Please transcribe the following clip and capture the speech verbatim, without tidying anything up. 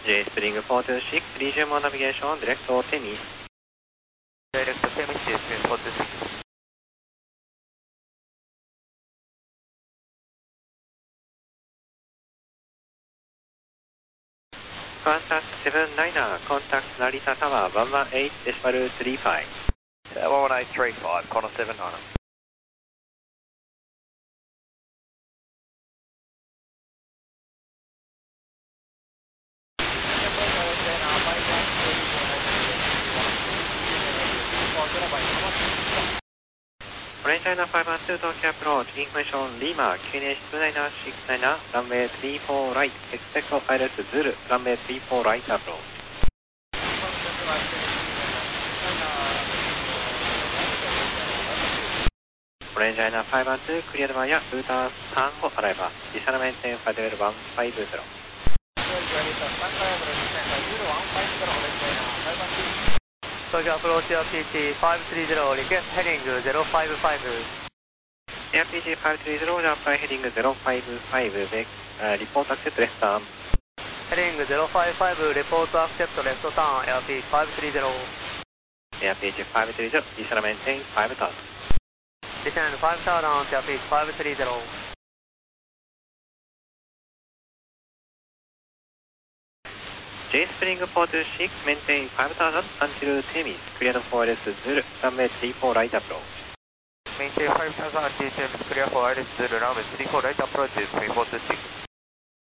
J Spring four two six, Region one Navigation, direct to Temis. Direct to Temis, J Spring four two six. Contact seven niner, contact Narita Tower, one one eight decimal three five. one one eight three five, Connor seven niner. Orange China five one two Tokyo approach, information Lima, Q N H two nine six nine, runway three four right, expect Iris Zulu, runway three four right approach. Orange China five one two, cleared via Ruta Tango arrival, descent maintain five level one five zero. Tokyo approach Air P G five three zero, request heading zero five five. Air P G five three zero, apply heading zero five five, uh, report accept left turn. Heading zero five five, report accept left turn, Air P G five three zero. Air P G five three zero, descent maintain five turn. Descend five turn, Air P G five three zero. J Spring four two six, maintain five thousand until Temis, cleared for Iris Zulu, runway three four right approach. Maintain five thousand until Temis, clear for Iris Zulu, runway three four right approach, J Spring four two six.